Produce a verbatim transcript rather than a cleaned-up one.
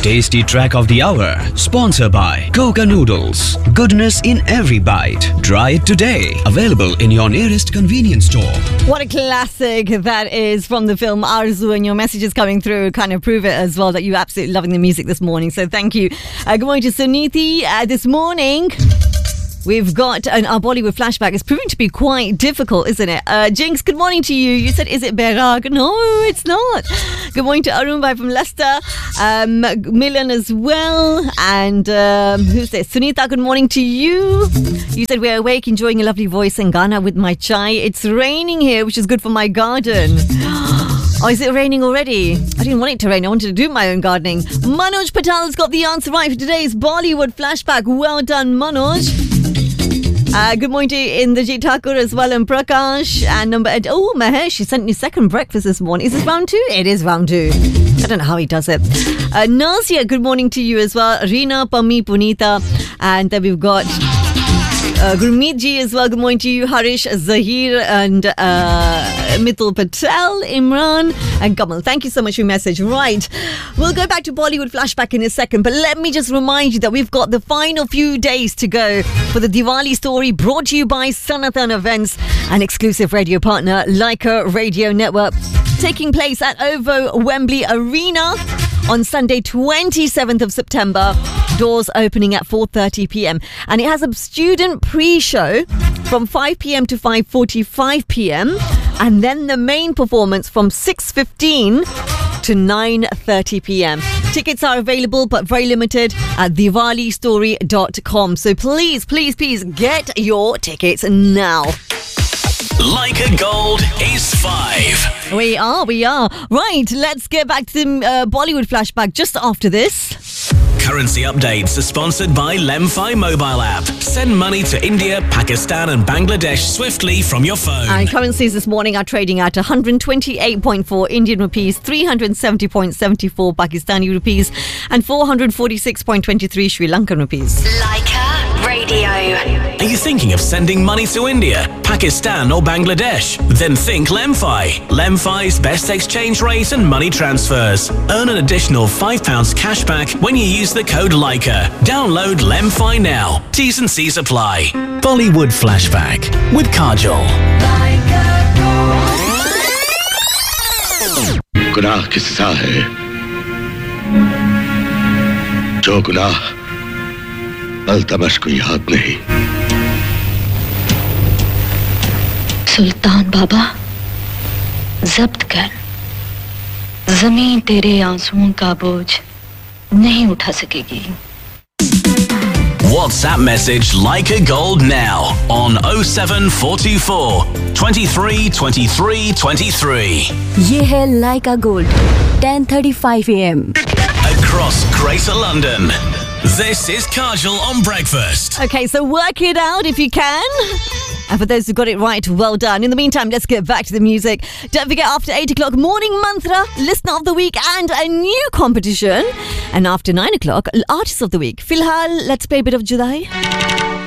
Tasty track of the hour, sponsored by Coca Noodles. Goodness in every bite. Try it today. Available in your nearest convenience store. What a classic that is from the film Arzu, and your messages coming through kind of prove it as well that you're absolutely loving the music this morning. So thank you. Uh, good morning to Suniti. Uh, this morning, we've got an, our Bollywood flashback. It's proving to be quite difficult, isn't it? Uh, Jinx, good morning to you. You said, is it Berag? No, it's not. Good morning to Arun Bhai from Leicester. Um, Milan as well. And um, who's this? Sunita, good morning to you. You said, we're awake, enjoying a lovely voice and Ghana with my chai. It's raining here, which is good for my garden. Oh, is it raining already? I didn't want it to rain. I wanted to do my own gardening. Manoj Patel's got the answer right for today's Bollywood flashback. Well done, Manoj. Uh, good morning to Indrajit Thakur as well, and Prakash. And number eight. Oh, Mahesh, he sent me second breakfast this morning. Is this round two? It is round two. I don't know how he does it. Uh, Nazia, good morning to you as well. Reena, Pami, Punita. And then we've got Uh, Gurmeet ji as well. Good morning to you. Harish, Zahir, and uh, Mithul Patel, Imran, and Kamal. Thank you so much for your message. Right, we'll go back to Bollywood flashback in a second, but let me just remind you that we've got the final few days to go for the Diwali story, brought to you by Sanathan Events, an exclusive radio partner, Leica Radio Network, taking place at OVO Wembley Arena on Sunday, twenty-seventh of September. Doors opening at four thirty p.m. And it has a student pre-show from five p.m. to five forty-five p.m. and then the main performance from six fifteen to nine thirty p.m. Tickets are available but very limited at diwali story dot com. So please, please, please get your tickets now. Leica Gold is five. We are, we are. Right, let's get back to the uh, Bollywood flashback just after this. Currency updates are sponsored by Lemfi mobile app. Send money to India, Pakistan and Bangladesh swiftly from your phone. And currencies this morning are trading at one hundred twenty-eight point four Indian rupees, three hundred seventy point seven four Pakistani rupees and four hundred forty-six point two three Sri Lankan rupees. Leica Radio. Are you thinking of sending money to India, Pakistan or Bangladesh? Then think Lemfi. Lemfi's best exchange rate and money transfers. Earn an additional five pounds cash back when you use the code Leica. Download Lemfi now. T's and C's apply. Bollywood Flashback with Kajol. गुनाह किसका है? जो गुनाह अल्तमश को याद नहीं. सुल्तान बाबा, जब्त कर. जमीन तेरे आंसुओं का बोझ नहीं उठा सकेगी. WhatsApp message Leica Gold now on oh seven four two four, twenty-three twenty-three twenty-three. ये है Leica Gold, ten thirty-five a.m. Across Greater London. This is Kajol on Breakfast. Okay, so work it out if you can. And for those who got it right, well done. In the meantime, let's get back to the music. Don't forget, after eight o'clock, Morning Mantra, Listener of the Week, and a new competition. And after nine o'clock, Artist of the Week. Filhal, let's play a bit of Judai.